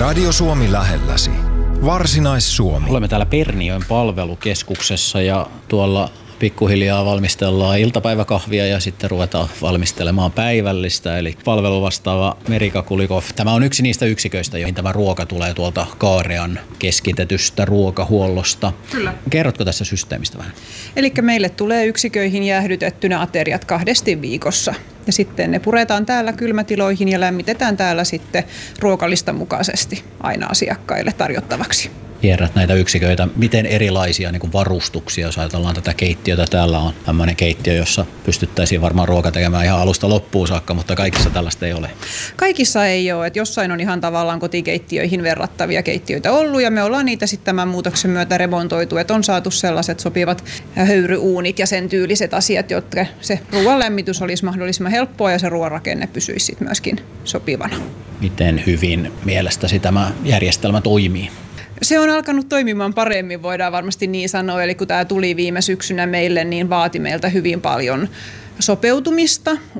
Radio Suomi lähelläsi. Varsinais-Suomi. Olemme täällä Perniön palvelukeskuksessa ja tuolla pikkuhiljaa valmistellaan iltapäiväkahvia ja sitten ruvetaan valmistelemaan päivällistä. Eli palveluvastaava Merika Kulikov. Tämä on yksi niistä yksiköistä, joihin tämä ruoka tulee tuolta Kaarean keskitetystä ruokahuollosta. Kyllä. Kerrotko tässä systeemistä vähän? Eli meille tulee yksiköihin jäähdytettynä ateriat 2 viikossa. Ja sitten ne puretaan täällä kylmätiloihin ja lämmitetään täällä sitten ruokalistan mukaisesti aina asiakkaille tarjottavaksi. Kierrät näitä yksiköitä. Miten erilaisia niin kuin varustuksia, jos ajatellaan tätä keittiötä? Täällä on tämmöinen keittiö, jossa pystyttäisiin varmaan ruoka tekemään ihan alusta loppuun saakka, mutta kaikissa tällaista ei ole. Kaikissa ei ole. Että jossain on ihan tavallaan kotikeittiöihin verrattavia keittiöitä ollut ja me ollaan niitä sitten tämän muutoksen myötä remontoitu. Että on saatu sellaiset sopivat höyryuunit ja sen tyyliset asiat, jotka se ruoan lämmitys olisi mahdollisimman helppoa ja se ruoan rakenne pysyisi sitten myöskin sopivana. Miten hyvin mielestäsi tämä järjestelmä toimii? Se on alkanut toimimaan paremmin, voidaan varmasti niin sanoa. Eli kun tämä tuli viime syksynä meille, niin vaati meiltä hyvin paljon sopeutumista.